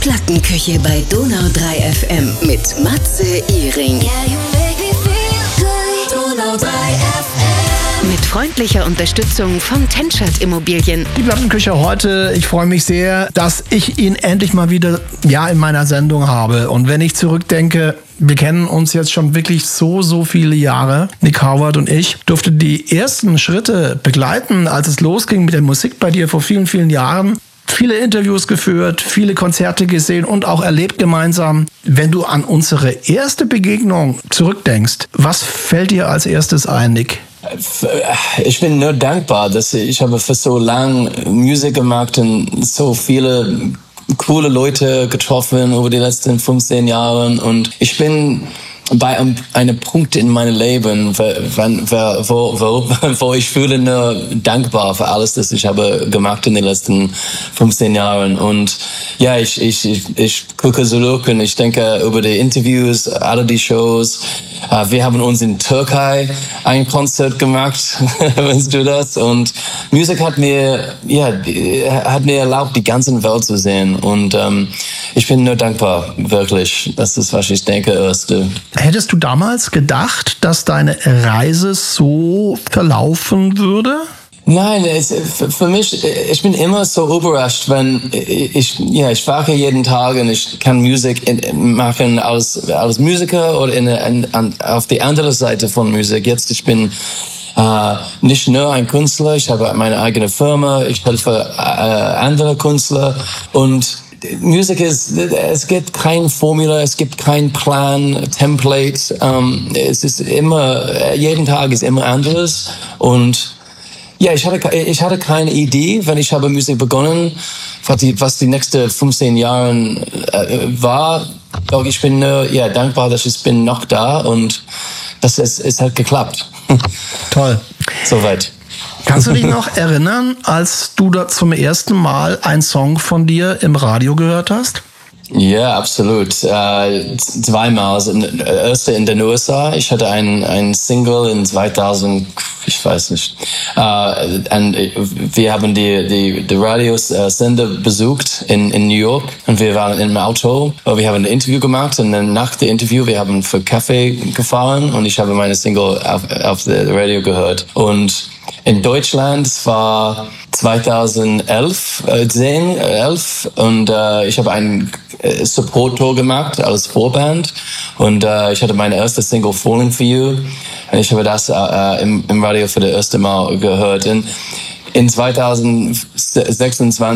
Plattenküche bei Donau 3 FM mit Matze Iring. Donau 3 FM. Mit freundlicher Unterstützung von Tenschert Immobilien. Die Plattenküche heute, ich freue mich sehr, dass ich ihn endlich mal wieder in meiner Sendung habe. Und wenn ich zurückdenke, wir kennen uns jetzt schon wirklich so viele Jahre. Nick Howard und ich durfte die ersten Schritte begleiten, als es losging mit der Musik bei dir vor vielen Jahren. Viele Interviews geführt, viele Konzerte gesehen und auch erlebt gemeinsam. Wenn du an unsere erste Begegnung zurückdenkst, was fällt dir als erstes ein, Nick? Ich bin nur dankbar, dass ich habe für so lange Musik gemacht und so viele coole Leute getroffen über die letzten 15 Jahre. Und ich bin bei einem Punkt in meinem Leben, wo ich fühle nur dankbar für alles, das ich habe gemacht in den letzten 15 Jahren. Und ja, ich gucke zurück und ich denke über die Interviews, alle die Shows. Wir haben uns in Türkei ein Konzert gemacht, weißt du das? Und Musik hat mir erlaubt, die ganze Welt zu sehen. Und ich bin nur dankbar, wirklich. Das ist, was ich denke, erste. Hättest du damals gedacht, dass deine Reise so verlaufen würde? Nein, für mich, ich bin immer so überrascht, wenn ich wache jeden Tag und ich kann Musik machen als Musiker oder auf die andere Seite von Musik. Jetzt, ich bin nicht nur ein Künstler, ich habe meine eigene Firma, ich helfe andere Künstler und Musik es gibt keine Formula, es gibt keinen Plan, Template, es ist immer, jeden Tag ist immer anders und ja, ich hatte keine Idee, wenn ich habe Musik begonnen, was die nächsten 15 Jahre war. Doch ich bin nur dankbar, dass ich bin noch da und es hat geklappt. Toll. Soweit. Kannst du dich noch erinnern, als du da zum ersten Mal einen Song von dir im Radio gehört hast? Ja, absolut. Zweimal. Erste in den USA. Ich hatte ein Single in 2000, ich weiß nicht. Und wir haben die Radiosender besucht in New York und wir waren im Auto. Wir haben ein Interview gemacht und dann nach dem Interview, wir haben für Kaffee gefahren und ich habe meine Single auf der Radio gehört. Und in Deutschland, es war 2011 und ich habe einen Support-Tour gemacht als Vorband und ich hatte meine erste Single Falling For You und ich habe das im Radio für das erste Mal gehört. In 2026